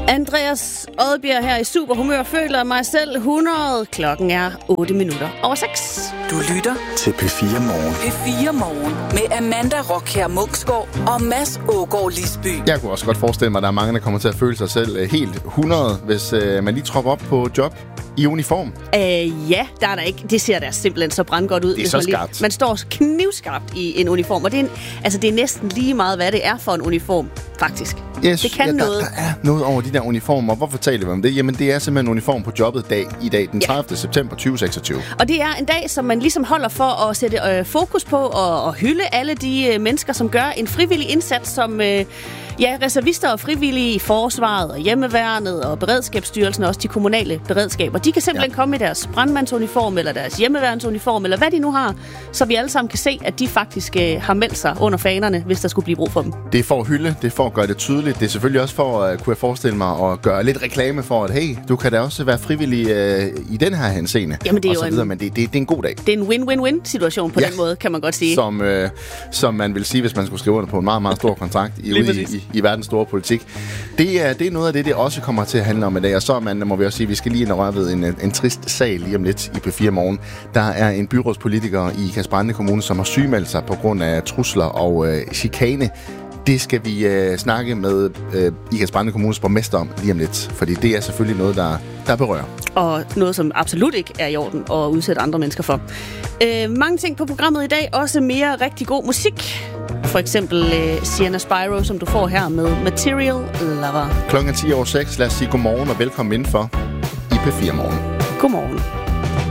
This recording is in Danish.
Andreas Odbjerg her i Superhumør føler mig selv 100. Klokken er 8:08. Du lytter til P4 Morgen. P4 Morgen med Amanda Rockher Munksgaard og Mads Ågaard Lisby. Jeg kunne også godt forestille mig, at der er mange, der kommer til at føle sig selv helt 100, hvis man lige tropper op på job i uniform. Ja, der er der ikke. Det ser da simpelthen så brandgodt ud. Det er så skarpt. Man står knivskarpt i en uniform, og det er næsten lige meget, hvad det er for en uniform, faktisk. Det kan noget. Der er noget over de der uniformer. Hvorfor taler vi om det? Jamen, det er simpelthen en uniform på jobbet i dag, den 30. september 2026. Og det er en dag, som man ligesom holder for at sætte fokus på og hylde alle de mennesker, som gør en frivillig indsats, som reservister og frivillige i forsvaret og hjemmeværnet og beredskabsstyrelsen og også de kommunale beredskaber. De kan simpelthen komme i deres brandmandsuniform eller deres hjemmeværnsuniform eller hvad de nu har, så vi alle sammen kan se, at de faktisk har meldt sig under fanerne, hvis der skulle blive brug for dem. Det er for at hylde, det er for at gøre det tydeligt. Det er selvfølgelig også for at kunne forestille mig at gøre lidt reklame for, at hey, du kan da også være frivillig i den her henseende. Jamen det er jo videre, men det er en god dag. Det er en win-win-win situation på den måde, kan man godt sige. Som man vil sige, hvis man skulle skrive under på en meget, meget stor kontrakt i verdens store politik. Det er noget af det også kommer til at handle om i dag. Og så må vi også sige, at vi skal lige røre ved en trist sag lige om lidt i P4 Morgen. Der er en byrådspolitiker i Ikast-Brande Kommune, som har sygemeldt sig på grund af trusler og chikane. Det skal vi snakke med Ikast-Brande Kommunes borgmester om lige om lidt. Fordi det er selvfølgelig noget, der berører. Og noget, som absolut ikke er i orden at udsætte andre mennesker for. Mange ting på programmet i dag. Også mere rigtig god musik. For eksempel Sienna Spyro, som du får her med Material Lover. Klokken er 10:06. Lad os sige godmorgen og velkommen indenfor i P4 Morgen. Godmorgen.